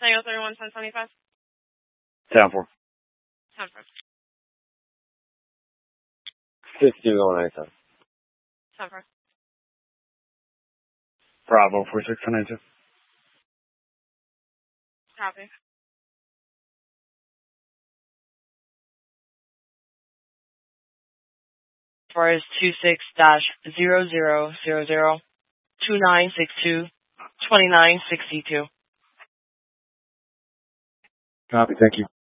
Tango 31, 1025. Down for. 10 for. 6197. 10 for. Bravo 4692. Copy. As far as 26-00002962 2962. Copy, thank you.